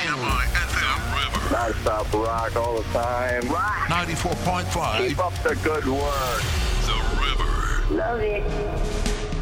KMI-FM River. Non-stop rock all the time. Rock. 94.5. Keep up the good work. The River. Love it.